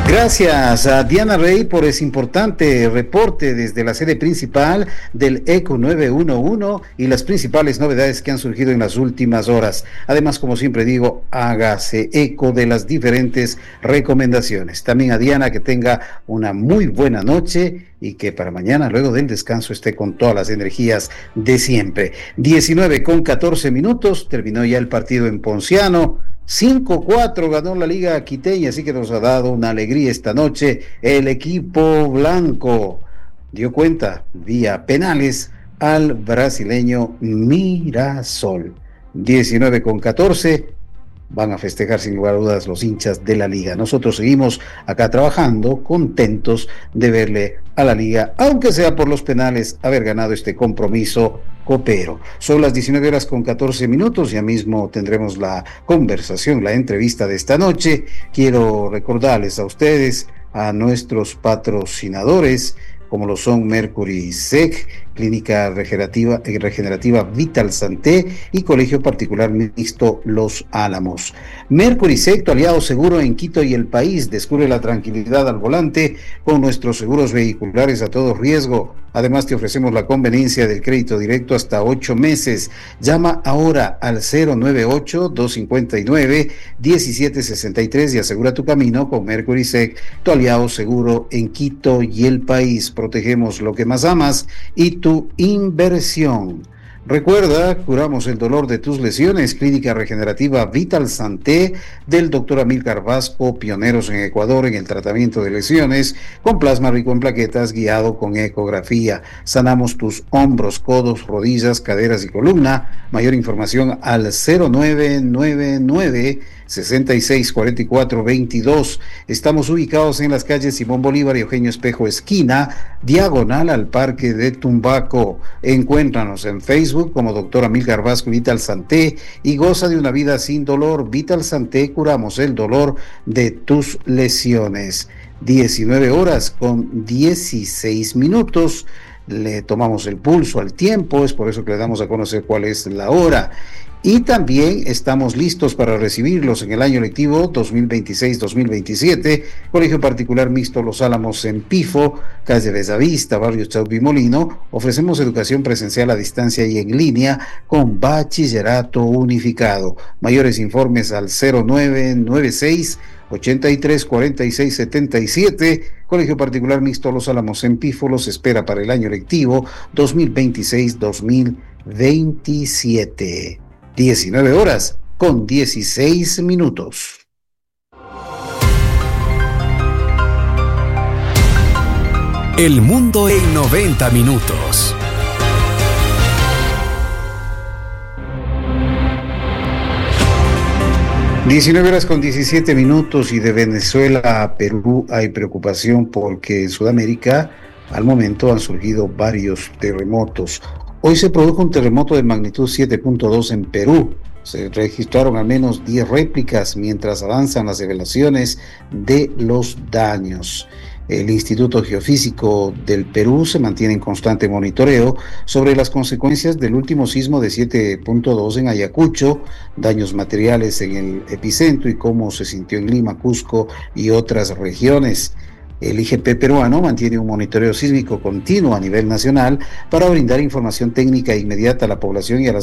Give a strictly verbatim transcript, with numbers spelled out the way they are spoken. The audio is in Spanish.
Gracias a Diana Rey por ese importante reporte desde la sede principal del ECO nueve uno uno y las principales novedades que han surgido en las últimas horas. Además, como siempre digo, hágase eco de las diferentes recomendaciones. También a Diana, que tenga una muy buena noche y que para mañana, luego del descanso, esté con todas las energías de siempre. diecinueve con catorce minutos, terminó ya el partido en Ponciano. cinco cuatro ganó la Liga Quiteña, así que nos ha dado una alegría esta noche. El equipo blanco dio cuenta vía penales al brasileño Mirasol. diecinueve con catorce, van a festejar sin lugar a dudas los hinchas de la Liga. Nosotros seguimos acá trabajando, contentos de verle a la Liga, aunque sea por los penales, haber ganado este compromiso copero. Son las diecinueve horas con catorce minutos, ya mismo tendremos la conversación, la entrevista de esta noche. Quiero recordarles a ustedes, a nuestros patrocinadores, como lo son Mercury Sec, Clínica Regenerativa, Regenerativa Vital Santé y Colegio Particular Mixto Los Álamos. Mercury Sec, tu aliado seguro en Quito y el país. Descubre la tranquilidad al volante con nuestros seguros vehiculares a todo riesgo. Además, te ofrecemos la conveniencia del crédito directo hasta ocho meses. Llama ahora al cero nueve ocho, dos cinco nueve, uno siete seis tres y asegura tu camino con Mercury Sec, tu aliado seguro en Quito y el país. Protegemos lo que más amas y tu inversión. Recuerda, curamos el dolor de tus lesiones. Clínica Regenerativa Vital Santé del doctor Amílcar Vasco, pioneros en Ecuador en el tratamiento de lesiones con plasma rico en plaquetas guiado con ecografía. Sanamos tus hombros, codos, rodillas, caderas y columna. Mayor información al cero nueve nueve nueve, seis seis cuatro cuatro dos dos. Estamos ubicados en las calles Simón Bolívar y Eugenio Espejo esquina, diagonal al Parque de Tumbaco. Encuéntranos en Facebook como doctor Amílcar Vasco Vital Santé y goza de una vida sin dolor. Vital Santé, curamos el dolor de tus lesiones. diecinueve horas con dieciséis minutos. Le tomamos el pulso al tiempo, es por eso que le damos a conocer cuál es la hora. Y también estamos listos para recibirlos en el año lectivo dos mil veintiséis dos mil veintisiete, Colegio Particular Mixto Los Álamos en Pifo, calle Bellavista, barrio Chaupimolino. Ofrecemos educación presencial a distancia y en línea con bachillerato unificado. Mayores informes al cero nueve nueve seis, ochenta y tres, cuarenta y seis, setenta y siete. Colegio Particular Mixto Los Álamos en Pifo los espera para el año lectivo dos mil veintiséis dos mil veintisiete. diecinueve horas con dieciséis minutos. El mundo en noventa minutos. diecinueve horas con diecisiete minutos y de Venezuela a Perú hay preocupación porque en Sudamérica al momento han surgido varios terremotos. Hoy se produjo un terremoto de magnitud siete punto dos en Perú. Se registraron al menos diez réplicas mientras avanzan las revelaciones de los daños. El Instituto Geofísico del Perú se mantiene en constante monitoreo sobre las consecuencias del último sismo de siete punto dos en Ayacucho, daños materiales en el epicentro y cómo se sintió en Lima, Cusco y otras regiones. El I G P peruano mantiene un monitoreo sísmico continuo a nivel nacional para brindar información técnica inmediata a la población y a las